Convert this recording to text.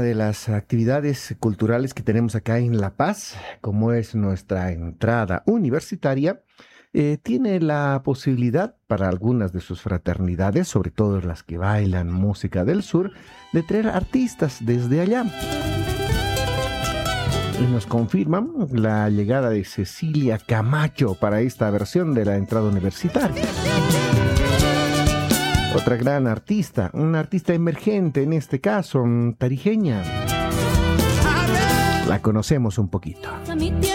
de las actividades culturales que tenemos acá en La Paz, como es nuestra entrada universitaria, tiene la posibilidad para algunas de sus fraternidades, sobre todo las que bailan música del sur, de traer artistas desde allá. Y nos confirman la llegada de Cecilia Camacho para esta versión de la entrada universitaria. Otra gran artista, una artista emergente en este caso, tarijeña. La conocemos un poquito.